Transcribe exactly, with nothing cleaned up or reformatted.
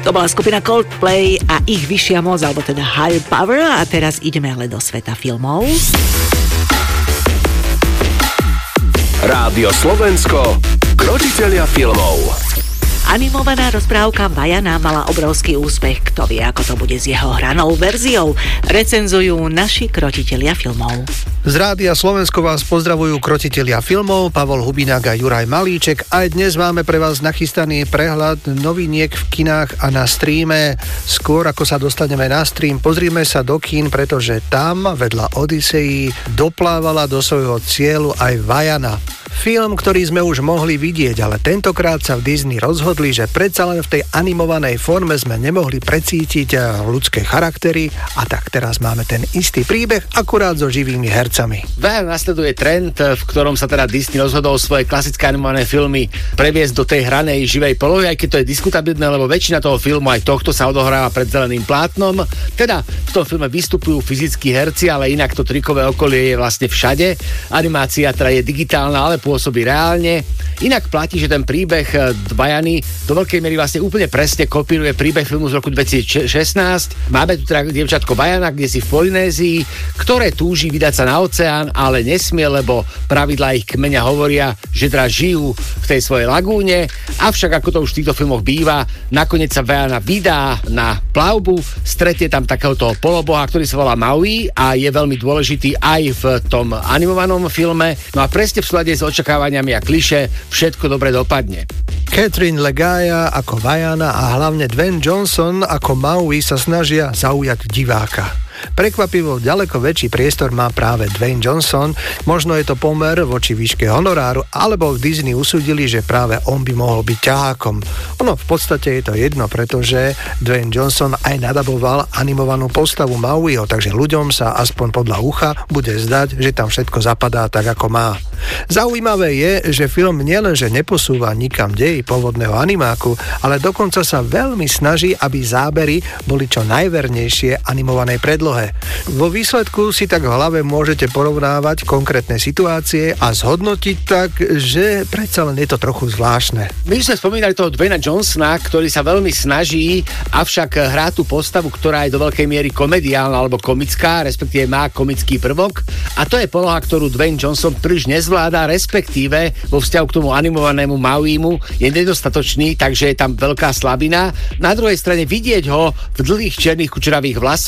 To bola skupina Coldplay a ich vyššia moc, alebo teda Higher Power. A teraz ideme ale do sveta filmov. Rádio Slovensko, krotitelia filmov. Animovaná rozprávka Vajana mala obrovský úspech. Kto vie, ako to bude s jeho hranou verziou? Recenzujú naši krotitelia filmov. Z Rádia Slovensko vás pozdravujú krotitelia filmov Pavol Hubinák a Juraj Malíček. Aj dnes máme pre vás nachystaný prehľad noviniek v kinách a na streame. Skôr ako sa dostaneme na stream, pozrime sa do kín, pretože tam vedľa Odysseji doplávala do svojho cieľu aj Vajana. Film, ktorý sme už mohli vidieť, ale tentokrát sa v Disney rozhodli, že predsa len v tej animovanej forme sme nemohli precítiť ľudské charaktery a tak teraz máme ten istý príbeh, akurát so živými hercami. Veľa nasleduje trend, v ktorom sa teda Disney rozhodol svoje klasické animované filmy previesť do tej hranej živej polohy, aj keď to je diskutabilné, lebo väčšina toho filmu aj tohto sa odohráva pred zeleným plátnom. Teda v tom filme vystupujú fyzickí herci, ale inak to trikové okolie je vlastne všade. Animácia teda je digitálna, ale pôsobí reálne. Inak platí, že ten príbeh Vajany do veľkej miery vlastne úplne presne kopíruje príbeh filmu z roku dvetisícšestnásť. Máme tu teda dievčatko Vajana, kde si v Polynézii, ktoré túži vydať sa na oceán, ale nesmie, lebo pravidlá ich kmeňa hovoria, že teda žijú v tej svojej lagúne. Avšak, ako to už v týchto filmoch býva, nakoniec sa Vajana vydá na plavbu, stretie tam takéhoto poloboha, ktorý sa volá Maui a je veľmi dôležitý aj v tom animovanom filme. No a presne v súlade s očakávaniami a klišé všetko dobre dopadne. Catherine Legaia ako Vajana a hlavne Dwayne Johnson ako Maui sa snažia zaujať diváka. Prekvapivo ďaleko väčší priestor má práve Dwayne Johnson, možno je to pomer voči výške honoráru, alebo v Disney usúdili, že práve on by mohol byť ťahákom. Ono v podstate je to jedno, pretože Dwayne Johnson aj nadaboval animovanú postavu Mauiho, takže ľuďom sa aspoň podľa ucha bude zdať, že tam všetko zapadá tak, ako má. Zaujímavé je, že film nielenže neposúva nikam dej pôvodného animáku, ale dokonca sa veľmi snaží, aby zábery boli čo najvernejšie animovanej predlohy. Vo výsledku si tak v hlave môžete porovnávať konkrétne situácie a zhodnotiť tak, že predsa len je to trochu zvláštne. My sme spomínali toho Dwayna Johnsona, ktorý sa veľmi snaží, avšak hrá tú postavu, ktorá je do veľkej miery komediálna alebo komická, respektíve má komický prvok a to je poloha, ktorú Dwayne Johnson príliš nezvláda, respektíve vo vzťahu k tomu animovanému Mauimu je nedostatočný, takže je tam veľká slabina. Na druhej strane vidieť ho v dlhých černých kučeravých vlasoch